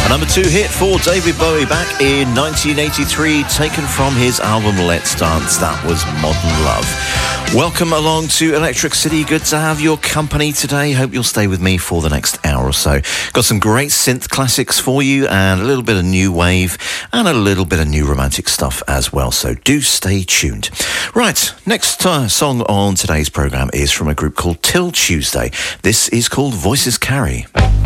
A number 2 hit for David Bowie back in 1983, taken from his album Let's Dance. That was Modern Love. Welcome along to Electric City. Good to have your company today. Hope you'll stay with me for the next hour or so. Got some great synth classics for you and a little bit of new wave and a little bit of new romantic stuff as well. So do stay tuned. Right, next song on today's programme is from a group called Till Tuesday. This is called Voices Carry.